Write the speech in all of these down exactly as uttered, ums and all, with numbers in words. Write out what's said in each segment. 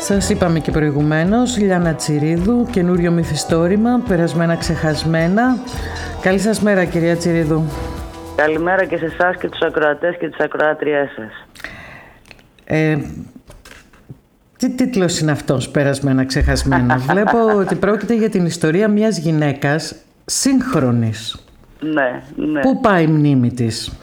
Σας είπαμε και προηγουμένως, Λιάννα Τσιρίδου, καινούριο μυθιστόρημα, περασμένα ξεχασμένα. Καλή σας μέρα, κυρία Τσιρίδου. Καλημέρα και σε εσάς και τους ακροατές και τις ακροάτριές σας. Ε, τι τίτλος είναι αυτός, περασμένα ξεχασμένα? Βλέπω ότι πρόκειται για την ιστορία μιας γυναίκας σύγχρονης. Ναι, ναι. Πού πάει η μνήμη της?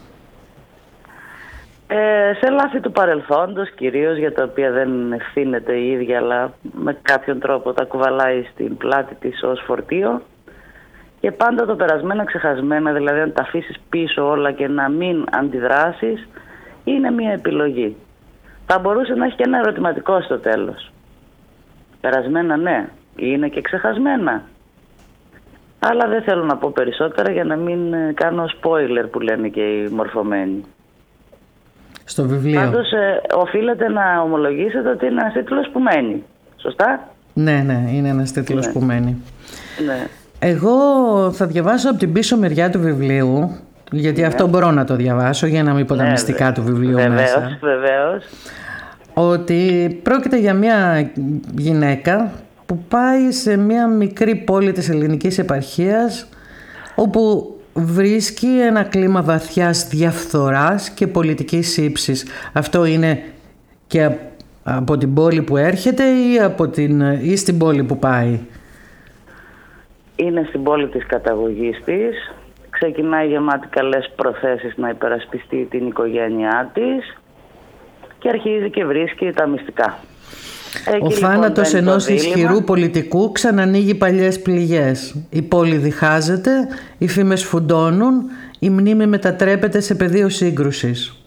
Ε, σε λάθη του παρελθόντος κυρίως, για τα οποία δεν ευθύνεται η ίδια, αλλά με κάποιον τρόπο τα κουβαλάει στην πλάτη της ως φορτίο. Και πάντα το περασμένα ξεχασμένα, δηλαδή αν τα αφήσεις πίσω όλα και να μην αντιδράσεις, είναι μια επιλογή. Θα μπορούσε να έχει και ένα ερωτηματικό στο τέλος. Περασμένα ναι, είναι και ξεχασμένα. Αλλά δεν θέλω να πω περισσότερα για να μην κάνω spoiler που λένε και οι μορφωμένοι. Στο βιβλίο. Πάντως ε, οφείλετε να ομολογήσετε ότι είναι ένας τίτλος που μένει. Σωστά? Ναι, ναι, είναι ένας τίτλος ναι. που μένει. Ναι. Εγώ θα διαβάσω από την πίσω μεριά του βιβλίου, γιατί ναι. αυτό μπορώ να το διαβάσω για να μην πω τα ναι, μυστικά δε. του βιβλίου βεβαίως, μέσα. Βεβαίως. Ότι πρόκειται για μια γυναίκα που πάει σε μια μικρή πόλη της ελληνικής επαρχίας, όπου βρίσκει ένα κλίμα βαθιάς διαφθοράς και πολιτικής ύψης. Αυτό είναι και από την πόλη που έρχεται ή, από την, ή στην πόλη που πάει? Είναι στην πόλη της καταγωγής της. Ξεκινάει γεμάτη καλές προθέσεις να υπερασπιστεί την οικογένειά της και αρχίζει και βρίσκει τα μυστικά. Εκεί, ο θάνατος λοιπόν, ενός ισχυρού πολιτικού ξανανοίγει παλιές πληγές. Η πόλη διχάζεται, οι φήμες φουντώνουν, η μνήμη μετατρέπεται σε πεδίο σύγκρουσης.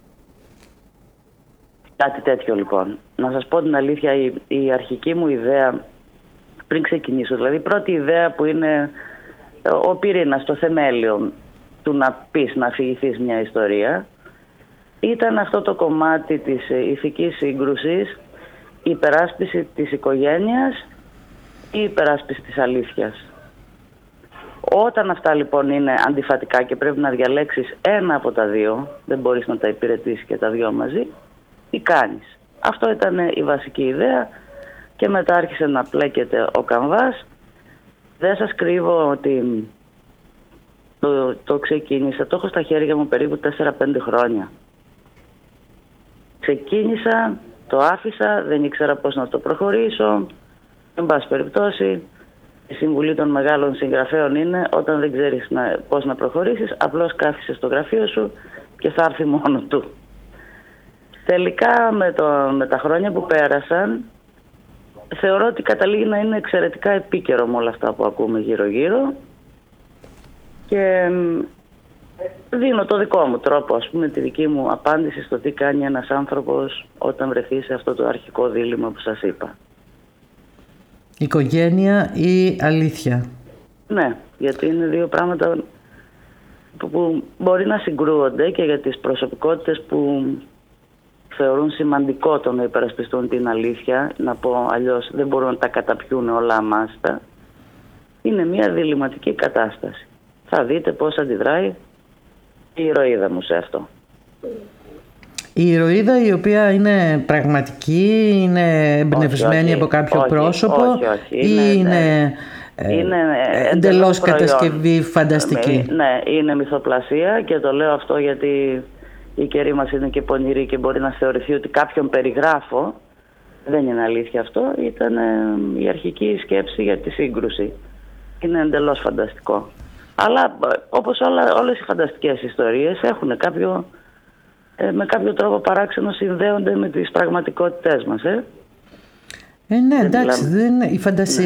Κάτι τέτοιο λοιπόν. Να σας πω την αλήθεια, η, η αρχική μου ιδέα πριν ξεκινήσω, δηλαδή η πρώτη ιδέα που είναι ο πυρήνας, το θεμέλιο του να πεις, να αφηγηθείς μια ιστορία, ήταν αυτό το κομμάτι της ηθικής σύγκρουσης, η υπεράσπιση της οικογένειας ή η υπεράσπιση της αλήθειας. Όταν αυτά λοιπόν είναι αντιφατικά και πρέπει να διαλέξεις ένα από τα δύο, δεν μπορείς να τα υπηρετήσεις και τα δυο μαζί, τι κάνεις? Αυτό ήταν η βασική ιδέα και μετά άρχισε να πλέκεται ο καμβάς. Δεν σας κρύβω ότι το, το ξεκίνησα, το έχω στα χέρια μου περίπου τέσσερα πέντε χρόνια. Ξεκίνησα, το άφησα, δεν ήξερα πώς να το προχωρήσω. Εν πάση περιπτώσει, η συμβουλή των μεγάλων συγγραφέων είναι όταν δεν ξέρεις να, πώς να προχωρήσεις, απλώς κάθισες στο γραφείο σου και θα έρθει μόνο του. Τελικά με, το, με τα χρόνια που πέρασαν, θεωρώ ότι καταλήγει να είναι εξαιρετικά επίκαιρο με όλα αυτά που ακούμε γύρω-γύρω και δίνω το δικό μου τρόπο, ας πούμε, τη δική μου απάντηση στο τι κάνει ένας άνθρωπος όταν βρεθεί σε αυτό το αρχικό δίλημμα που σας είπα. Οικογένεια ή αλήθεια? Ναι, γιατί είναι δύο πράγματα που, που μπορεί να συγκρούονται και για τις προσωπικότητες που θεωρούν σημαντικό το να υπερασπιστούν την αλήθεια, να πω αλλιώς δεν μπορούν να τα καταπιούν όλα αμάστα. Είναι μια διλημματική κατάσταση. Θα δείτε πώς αντιδράει η ηρωίδα μου σε αυτό. Η ηρωίδα η οποία είναι πραγματική, είναι εμπνευσμένη όχι, όχι, από κάποιο όχι, πρόσωπο όχι, όχι, ή είναι, είναι, ναι, είναι ε, εντελώς κατασκευή φανταστική? Ναι, είναι μυθοπλασία και το λέω αυτό γιατί η καιρή μας είναι και πονηρή και μπορεί να θεωρηθεί ότι κάποιον περιγράφω. Δεν είναι αλήθεια αυτό. Ήταν ε, η αρχική σκέψη για τη σύγκρουση. Είναι εντελώς φανταστικό. Αλλά όπως όλα, όλες οι φανταστικές ιστορίες έχουν κάποιο, ε, με κάποιο τρόπο παράξενο συνδέονται με τις πραγματικότητές μας. Ε, ε ναι, εντάξει, δεν, η φαντασία